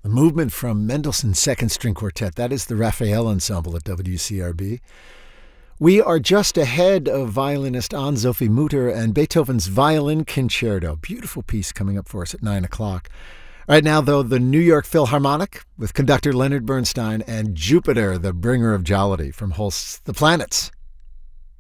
The movement from Mendelssohn's Second String Quartet. That is the Raphael Ensemble at WCRB. We are just ahead of violinist Anne-Sophie Mutter and Beethoven's Violin Concerto. Beautiful piece coming up for us at 9 o'clock. Right now, though, the New York Philharmonic with conductor Leonard Bernstein and Jupiter, the bringer of jollity from Holst's The Planets.